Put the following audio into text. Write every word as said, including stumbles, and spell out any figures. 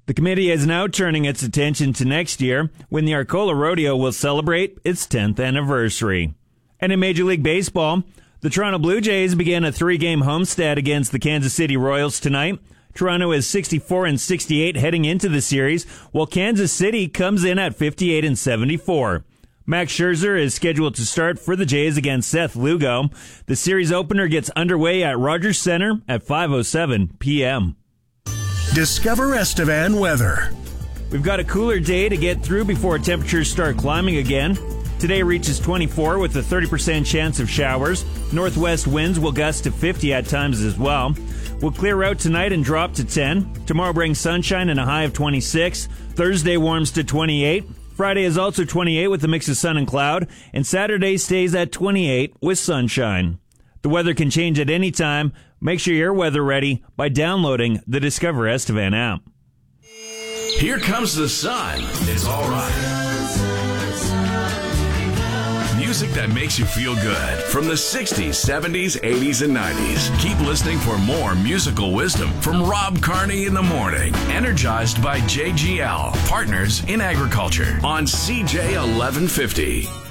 The committee is now turning its attention to next year when the Arcola Rodeo will celebrate its tenth anniversary. And in Major League Baseball, the Toronto Blue Jays begin a three-game homestand against the Kansas City Royals tonight. Toronto is sixty-four and sixty-eight heading into the series, while Kansas City comes in at fifty-eight and seventy-four. Max Scherzer is scheduled to start for the Jays against Seth Lugo. The series opener gets underway at Rogers Center at five oh seven p.m. Discover Estevan weather. We've got a cooler day to get through before temperatures start climbing again. Today reaches twenty-four with a thirty percent chance of showers. Northwest winds will gust to fifty at times as well. We'll clear out tonight and drop to ten. Tomorrow brings sunshine and a high of twenty-six. Thursday warms to twenty-eight. Friday is also twenty-eight with a mix of sun and cloud. And Saturday stays at twenty-eight with sunshine. The weather can change at any time. Make sure you're weather ready by downloading the Discover Estevan app. Here comes the sun. It's all right. Music that makes you feel good from the sixties, seventies, eighties, and nineties. Keep listening for more musical wisdom from Rob Carney in the morning. Energized by J G L, Partners in Agriculture on C J eleven fifty.